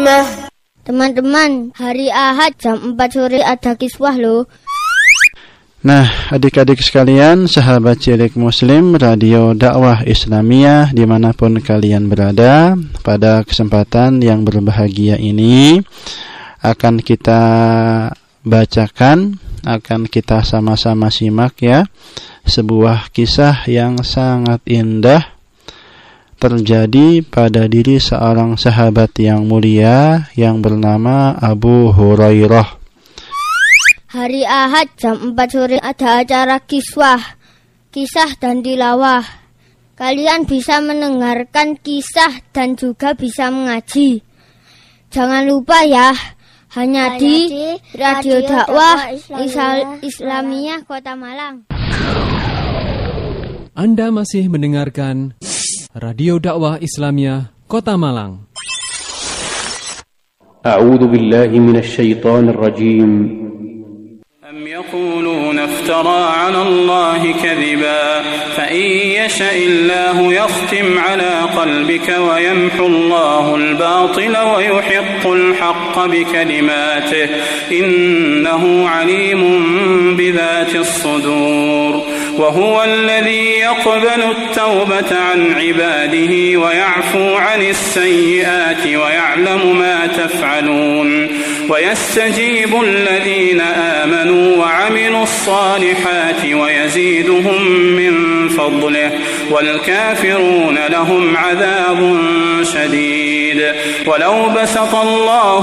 الرحمة. Teman-teman, hari Ahad jam 4 sore ada kiswah loh. Nah, adik-adik sekalian, sahabat cilik muslim Radio Dakwah Islamiyah dimanapun kalian berada, pada kesempatan yang berbahagia ini akan kita bacakan, akan kita sama-sama simak ya, sebuah kisah yang sangat indah terjadi pada diri seorang sahabat yang mulia yang bernama Abu Hurairah. Hari Ahad jam 4 sore ada acara kiswah, kisah dan tilawah. Kalian bisa mendengarkan kisah dan juga bisa mengaji. Jangan lupa ya, hanya di Radio Dakwah Islamiyah Kota Malang. Anda masih mendengarkan Radio Dakwah Islamiyah Kota Malang. A'udzu billahi minasy syaithanir rajim. Am yaquluna iftara 'ala Allahi kadhiba fa in yasha'illahu yakhtim 'ala qalbika wa yamhu Allahu al-batila wa yuhiqqu al-haqqa bikalimatihi innahu 'alimun bidhatis sudur. وهو الذي يقبل التوبة عن عباده ويعفو عن السيئات ويعلم ما تفعلون ويستجيب الذين آمنوا وعملوا الصالحات ويزيدهم من فضله والكافرون لهم عذاب شديد ولو بسط الله